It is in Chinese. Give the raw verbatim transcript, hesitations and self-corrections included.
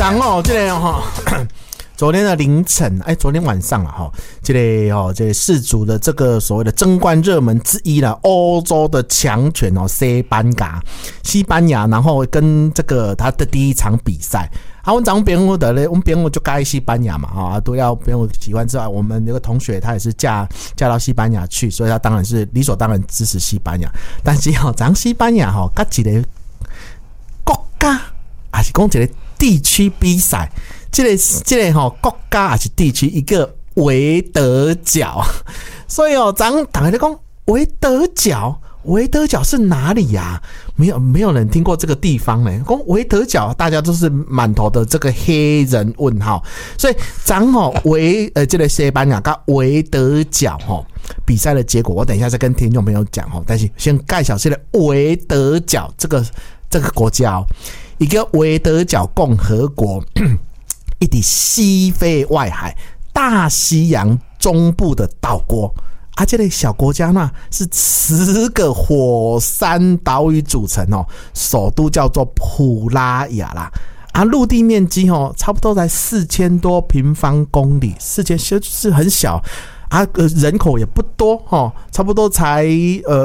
当哦，这个哈、哦，昨天的凌晨，哎，昨天晚上了哈，这个哦，这个世足的这个所谓的争冠热门之一了，欧洲的强权哦，西班牙，西班牙，然后跟这个他的第一场比赛。啊，我们讲辩护的嘞，我们辩护就该西班牙嘛，啊，都要辩护喜欢之外，我们有个同学他也是嫁嫁到西班牙去，所以他当然是理所当然支持西班牙。但是哦，讲西班牙哈，甲一个国家，还是讲一个地区比赛，这个这个吼国家还是地区一个维德角，所以哦，咱大家在讲维德角。维德角是哪里呀、啊？没有没有人听过这个地方呢。讲维德角，大家都是满头的这个黑人问号。所以咱吼维呃这个西班牙跟维德角吼比赛的结果，我等一下再跟听众朋友讲吼。但是先介绍这个维德角这个这个国家、哦，一个维德角共和国，一地西非外海大西洋中部的岛国。啊，这个小国家呢是十个火山岛屿组成哦，首都叫做普拉雅啦。啊，陆地面积哦差不多才四千多平方公里，四千就是很小啊，人口也不多哦，差不多才呃。